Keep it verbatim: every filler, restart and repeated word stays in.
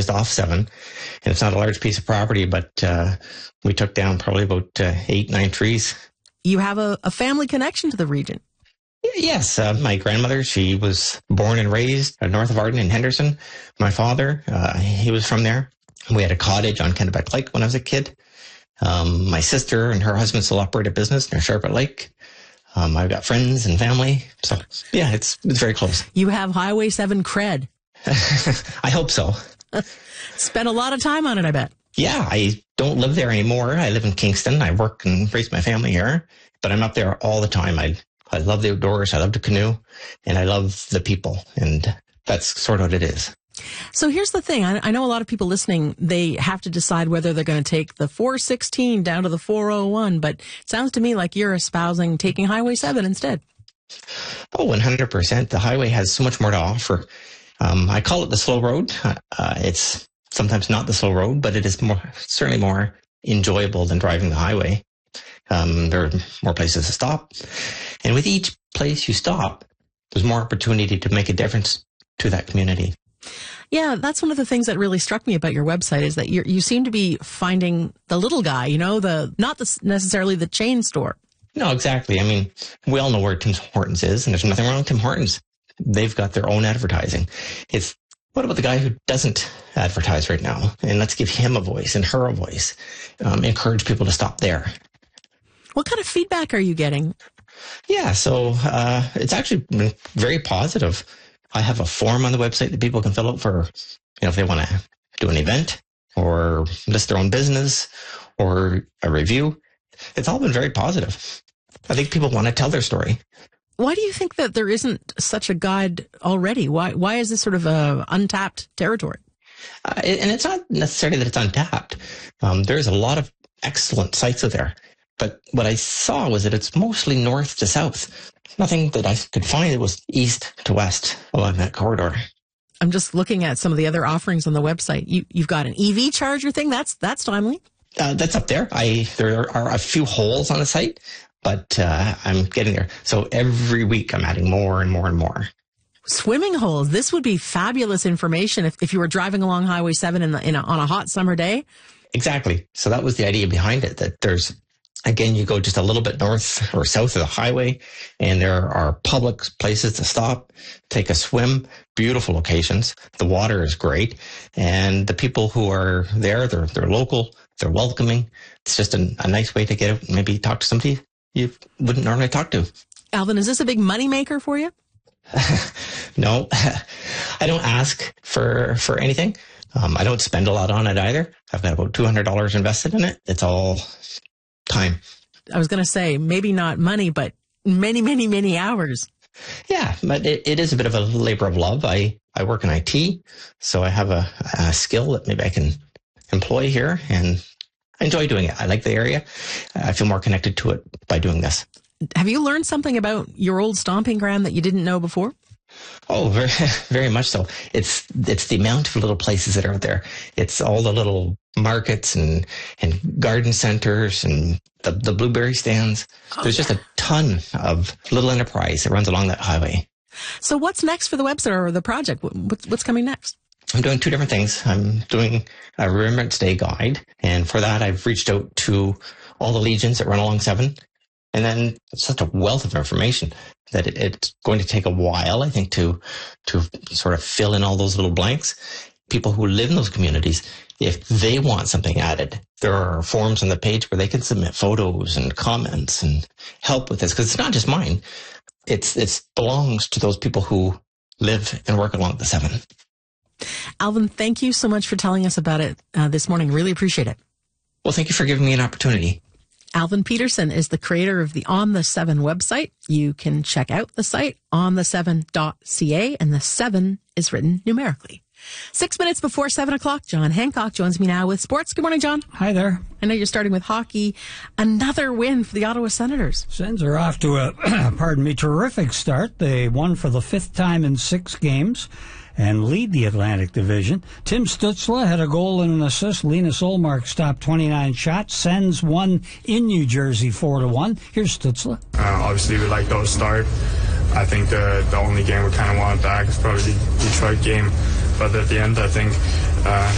just off seven. And it's not a large piece of property, but uh, we took down probably about uh, eight, nine trees. You have a, a family connection to the region. Yes, uh, my grandmother, she was born and raised north of Arden in Henderson. My father, uh, he was from there. We had a cottage on Kennebec Lake when I was a kid. Um, my sister and her husband still operate a business near Sharpet Lake. Um, I've got friends and family. So, yeah, it's it's very close. You have Highway seven cred. I hope so. Spent a lot of time on it, I bet. Yeah, I don't live there anymore. I live in Kingston. I work and raise my family here, but I'm up there all the time. I I love the outdoors. I love to canoe, and I love the people, and that's sort of what it is. So here's the thing. I, I know a lot of people listening, they have to decide whether they're going to take the four sixteen down to the four oh one, but it sounds to me like you're espousing taking Highway seven instead. Oh, one hundred percent. The highway has so much more to offer. Um, I call it the slow road. Uh, it's sometimes not the slow road, but it is more certainly more enjoyable than driving the highway. Um, there are more places to stop. And with each place you stop, there's more opportunity to make a difference to that community. Yeah, that's one of the things that really struck me about your website is that you you seem to be finding the little guy, you know, the not the, necessarily the chain store. No, exactly. I mean, we all know where Tim Hortons is, and there's nothing wrong with Tim Hortons. They've got their own advertising. It's what about the guy who doesn't advertise right now? And let's give him a voice and her a voice. Um, encourage people to stop there. What kind of feedback are you getting? Yeah, so uh, it's actually been very positive. I have a form on the website that people can fill out for, you know, if they want to do an event or list their own business or a review. It's all been very positive. I think people want to tell their story. Why do you think that there isn't such a guide already? Why why is this sort of a untapped territory? Uh, and it's not necessarily that it's untapped. Um, there's a lot of excellent sites out there. But what I saw was that it's mostly north to south. Nothing that I could find that was east to west along that corridor. I'm just looking at some of the other offerings on the website. You, you've got an E V charger thing. That's that's timely. Uh, that's up there. I there are a few holes on the site, but uh, I'm getting there. So every week I'm adding more and more and more. Swimming holes. This would be fabulous information if, if you were driving along Highway seven in, the, in a, on a hot summer day. Exactly. So that was the idea behind it, that there's, again, you go just a little bit north or south of the highway, and there are public places to stop, take a swim, beautiful locations. The water is great, and the people who are there, they're they're local, they're welcoming. It's just a, a nice way to get out and maybe talk to somebody you wouldn't normally talk to. Alvin, is this a big moneymaker for you? No, I don't ask for for anything. Um, I don't spend a lot on it either. I've got about two hundred dollars invested in it. It's all time. I was going to say, maybe not money, but many, many, many hours. Yeah, but it, it is a bit of a labor of love. I, I work in I T, so I have a, a skill that maybe I can employ here, and I enjoy doing it. I like the area. I feel more connected to it by doing this. Have you learned something about your old stomping ground that you didn't know before? Oh, very, very much so. It's it's the amount of little places that are out there. It's all the little markets and and garden centers and the, the blueberry stands. Oh, There's yeah. just a ton of little enterprise that runs along that highway. So what's next for the website or the project? What's, what's coming next? I'm doing two different things. I'm doing a Remembrance Day guide, and for that I've reached out to all the legions that run along seven. And then it's such a wealth of information that it, it's going to take a while, I think, to to sort of fill in all those little blanks. People who live in those communities, if they want something added, there are forms on the page where they can submit photos and comments and help with this, because it's not just mine. It's it belongs to those people who live and work along the seven. Alvin, thank you so much for telling us about it uh, this morning. Really appreciate it. Well, thank you for giving me an opportunity. Alvin Peterson is the creator of the On the seven website. You can check out the site on the seven dot c a, and the seven is written numerically. Six minutes before seven o'clock, John Hancock joins me now with sports. Good morning, John. Hi there. I know you're starting with hockey. Another win for the Ottawa Senators. Sens are off to a, pardon me, terrific start. They won for the fifth time in six games and lead the Atlantic Division. Tim Stützle had a goal and an assist. Linus Ullmark stopped twenty-nine shots. Sens won in New Jersey four to one. Here's Stützle. Uh, obviously, we like those start. I think the the only game we kind of want back is probably the Detroit game. But at the end, I think uh,